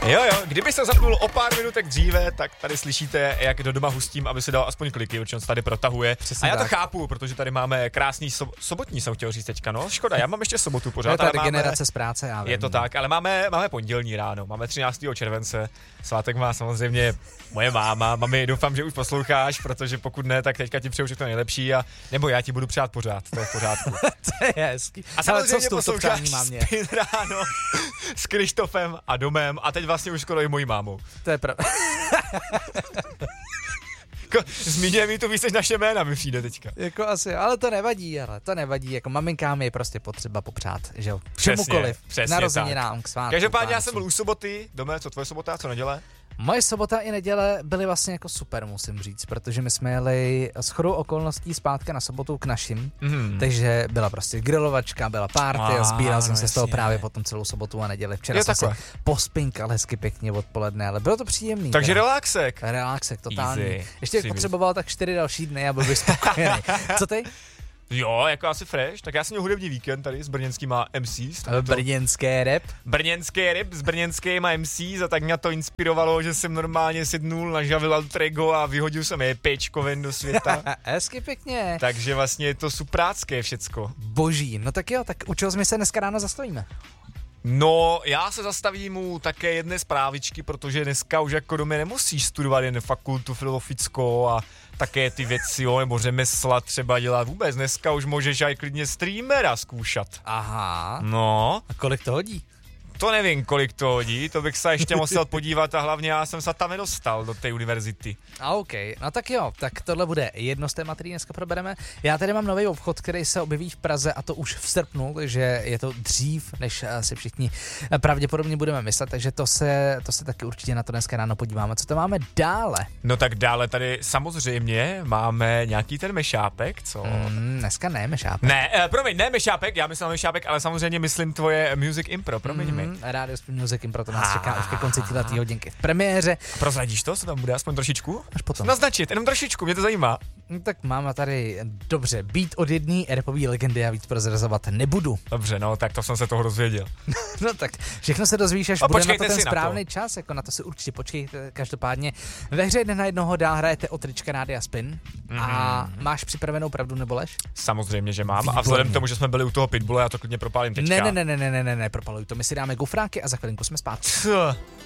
Jo, kdyby se zapnul o pár minutek dříve, tak tady slyšíte, jak do doma hustím, aby se dal aspoň kliky, protože on se tady protahuje. Přesně a já tak. to chápu, protože tady máme krásný sobotní, jsem chtěl říct teďka, no. Škoda, já mám ještě sobotu pořád. To je ta ale regenerace z práce, já vím. Je to tak, ale máme pondělní ráno, máme 13. července, svátek má samozřejmě moje máma. Mami, doufám, že už posloucháš, protože pokud ne, tak teďka ti přeju všechno nejlepší a nebo já ti budu přát pořád, to je v pořádku. To je hezký. A samozřejmě co posloucháš mámě? Spin ráno s Krištofem a Domem a teď vlastně už skoro i mojí mámou. To je pravda. Zmíněme mi to víc než naše jména mi přijde teďka. Jako asi, ale to nevadí, jako maminkám je prostě potřeba popřát, že jo, čemukoliv, narozeninám, k svátku. Každopádně já jsem byl u soboty, Dome, co tvoje sobota, co neděle? Moje sobota i neděle byly vlastně jako super, musím říct, protože my jsme jeli shodou okolností zpátky na sobotu k našim, takže byla prostě grilovačka, byla party a sbíral jsem se z toho právě potom celou sobotu a neděli. Včera jsem se pospinkal hezky pěkně odpoledne, ale bylo to příjemný. Takže relaxek. Relaxek, totální. Easy. Ještě potřeboval tak 4 další dny a byl bych spokojený. Co ty? Jo, jako asi fresh, tak já jsem měl hudební víkend tady s brněnskýma MCs. Brněnské rap. Brněnské rap s brněnskýma MCs a tak mě to inspirovalo, že jsem normálně sednul, nažavil altrego a vyhodil jsem EPčko ven do světa. Hezky pěkně. Takže vlastně je to suprácké všecko. Boží, no tak jo, tak u čeho jsme se dneska ráno zastavíme? No, já se zastavím u také jedné zprávičky, protože dneska už jako do mě nemusíš studovat jen fakultu filozofickou a také ty věci, jo, nebo řemesla třeba dělat vůbec. Dneska už můžeš aj klidně streamera zkoušet. Aha. No. A kolik to hodí? To nevím, kolik to hodí, to bych se ještě musel podívat a hlavně já jsem se tam nedostal do té univerzity. A OK, no tak jo, tak tohle bude jedno z témat, který dneska probereme. Já tady mám nový obchod, který se objeví v Praze a to už v srpnu, takže je to dřív, než si všichni pravděpodobně budeme myslet, takže to se taky určitě na to dneska ráno podíváme. Co to máme dále? No tak dále tady samozřejmě máme nějaký ten mešápek, co? Dneska ne mešápek. Ne mešápek, já myslím mešápek, ale samozřejmě myslím tvoje Music Impro, promiň mi. Radio Spin Music Impro, to nás čeká už ke konci této hodinky v premiéře. Prozradíš to, co tam bude, aspoň trošičku? Až potom. Naznačit, jenom trošičku, mě to zajímá. No, tak máme tady, dobře, beat od jedné rapové legendy, já víc prozrazovat nebudu. Dobře, no, tak to jsem se toho dozvěděl. No tak, všechno se dozvíš, až bude na to ten správný čas, jako na to si určitě počkejte, každopádně. Ve hře 1 na 1 dál hrajete o trička Rádia Spin a máš připravenou pravdu nebo lež? Samozřejmě, že mám. Výborně. A vzhledem k tomu, že jsme byli u toho Pitbulla, já to klidně propálím teďka. Ne, propaluj to, my si dáme gufráky a za chvilinku jsme zpátky.